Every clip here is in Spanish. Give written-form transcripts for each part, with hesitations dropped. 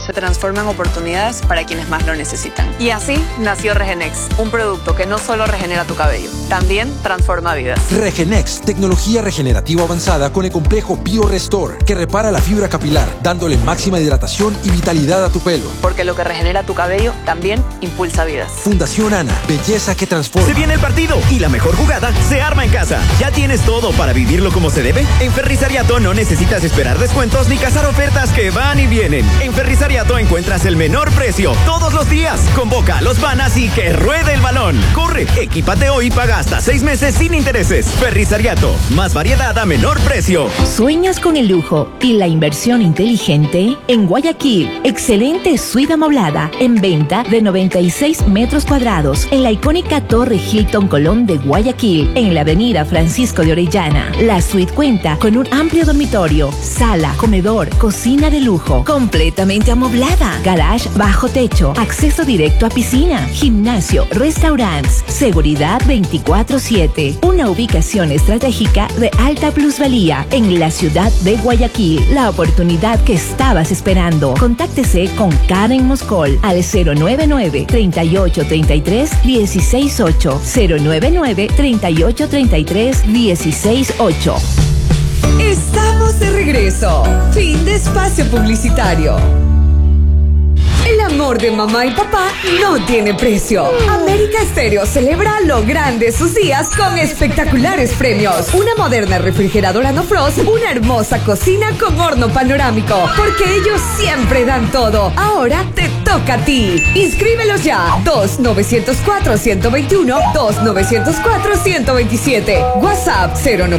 se transforma en oportunidades para quienes más lo necesitan. Y así nació Regenex, un producto que no solo regenera tu cabello, también transforma vidas. Regenex, tecnología regenerativa avanzada con el complejo BioRestore, que repara la fibra capilar, dándole máxima hidratación y vitalidad a tu pelo. Porque lo que regenera tu cabello también impulsa vidas. Fundación ANA, belleza que transforma. Se viene el partido y la mejor jugada se arma en casa. ¿Ya tienes todo para vivirlo como se debe? En Ferrisariato no necesitas esperar descuentos ni cazar ofertas que van y vienen. En Ferrisariato encuentras el menor precio todos los días. Convoca a los panas y que ruede el balón. Corre, equípate hoy y paga hasta 6 meses sin intereses. Ferrisariato, más variedad a menor precio. ¿Sueñas con el lujo y la inversión inteligente? En Guayaquil, excelente suite amoblada en venta de 96 metros cuadrados en la icónica Torre Hilton Colón de Guayaquil, en la avenida Francisco de Orellana. La suite cuenta con un amplio dormitorio, sala, comedor, cocina de lujo, completamente amoblada, garage bajo techo, acceso directo a piscina, gimnasio, restaurantes, seguridad 24/7. Una ubicación estratégica de alta plusvalía en la ciudad de Guayaquil. La oportunidad que estabas esperando. Contáctese con Karen Moscol al 099-3833-168. 099-3833-168. Estamos de regreso. Fin de espacio publicitario. El amor de mamá y papá no tiene precio. América Estéreo celebra lo grande sus días con espectaculares premios. Una moderna refrigeradora No Frost, una hermosa cocina con horno panorámico, porque ellos siempre dan todo. Ahora te toca a ti. Inscríbelos ya. 2-904-121, 2-904-127. WhatsApp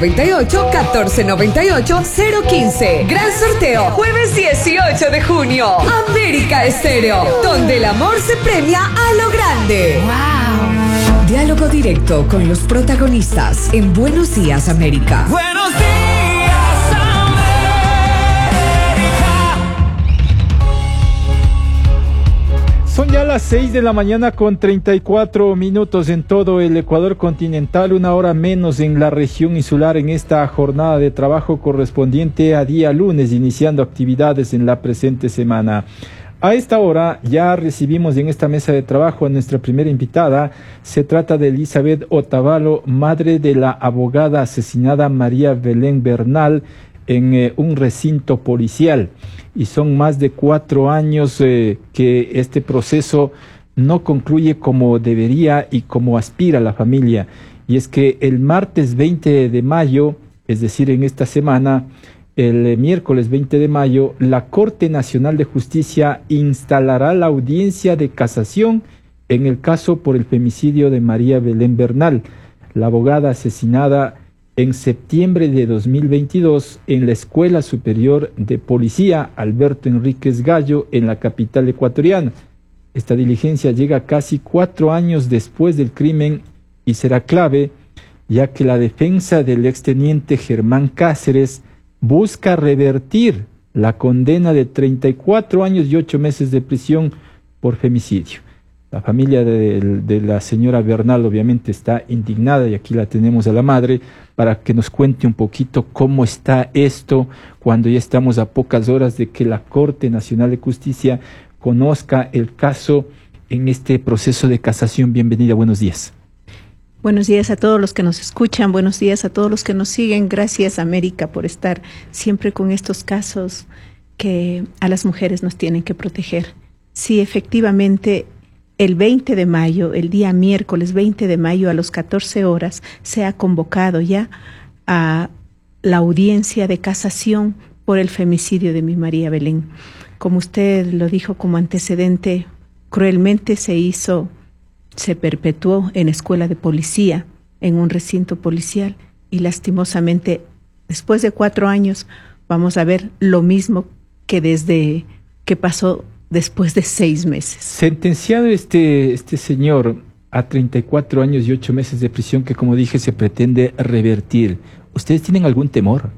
098-1498-015. Gran sorteo, jueves 18 de junio. América Estéreo, donde el amor se premia a lo grande. ¡Wow! Diálogo directo con los protagonistas en Buenos Días, América. Buenos días, América. Son ya las 6 de la mañana con 34 minutos en todo el Ecuador continental, 1 hora menos en la región insular en esta jornada de trabajo correspondiente a día lunes, iniciando actividades en la presente semana. A esta hora ya recibimos en esta mesa de trabajo a nuestra primera invitada. Se trata de Elizabeth Otavalo, madre de la abogada asesinada María Belén Bernal en un recinto policial. Y son más de 4 años que este proceso no concluye como debería y como aspira la familia. Y es que el martes 20 de mayo, es decir, en esta semana, el miércoles 20 de mayo, la Corte Nacional de Justicia instalará la audiencia de casación en el caso por el femicidio de María Belén Bernal, la abogada asesinada en septiembre de 2022 en la Escuela Superior de Policía Alberto Enríquez Gallo en la capital ecuatoriana. Esta diligencia llega casi 4 años después del crimen y será clave, ya que la defensa del exteniente Germán Cáceres busca revertir la condena de 34 años y 8 meses de prisión por femicidio. La familia de la señora Bernal obviamente está indignada y aquí la tenemos a la madre para que nos cuente un poquito cómo está esto cuando ya estamos a pocas horas de que la Corte Nacional de Justicia conozca el caso en este proceso de casación. Bienvenida, buenos días. Buenos días a todos los que nos escuchan, buenos días a todos los que nos siguen. Gracias, América, por estar siempre con estos casos que a las mujeres nos tienen que proteger. Sí, efectivamente, el 20 de mayo, el día miércoles 20 de mayo a las 14 horas, se ha convocado ya a la audiencia de casación por el femicidio de mi María Belén. Como usted lo dijo como antecedente, cruelmente se perpetuó en escuela de policía, en un recinto policial, y lastimosamente, después de 4 años, vamos a ver lo mismo que pasó después de 6 meses. Sentenciado este señor a 34 años y 8 meses de prisión que, como dije, se pretende revertir. ¿Ustedes tienen algún temor?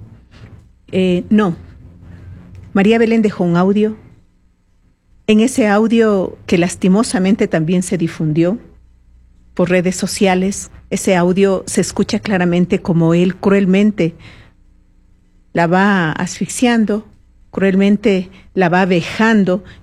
No. María Belén dejó un audio. En ese audio, que lastimosamente también se difundió por redes sociales, ese audio se escucha claramente como él cruelmente la va asfixiando, cruelmente la va vejando